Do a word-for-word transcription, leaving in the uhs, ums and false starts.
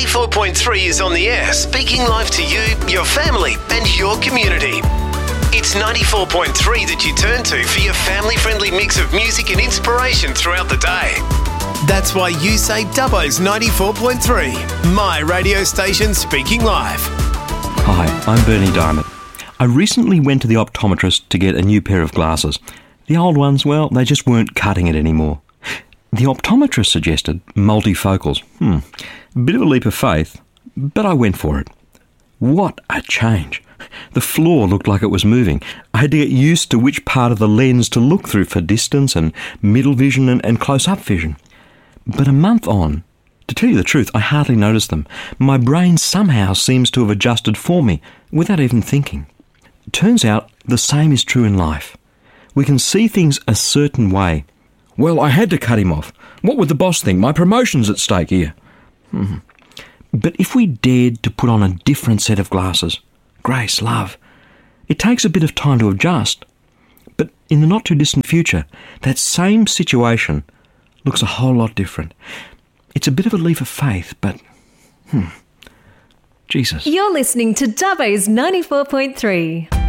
ninety-four point three is on the air, speaking live to you, your family and your community. It's ninety-four point three that you turn to for your family-friendly mix of music and inspiration throughout the day. That's why you say Dubbo's ninety-four point three, my radio station speaking live. Hi, I'm Bernie Diamond. I recently went to the optometrist to get a new pair of glasses. The old ones, well, they just weren't cutting it anymore. The optometrist suggested multifocals. Hmm, bit of a leap of faith, but I went for it. What a change. The floor looked like it was moving. I had to get used to which part of the lens to look through for distance and middle vision and, and close-up vision. But a month on, to tell you the truth, I hardly noticed them. My brain somehow seems to have adjusted for me without even thinking. It turns out the same is true in life. We can see things a certain way. Well, I had to cut him off. What would the boss think? My promotion's at stake here. Hmm. But if we dared to put on a different set of glasses, grace, love, it takes a bit of time to adjust. But in the not-too-distant future, that same situation looks a whole lot different. It's a bit of a leap of faith, but, hmm, Jesus. You're listening to Dubbo's ninety-four point three.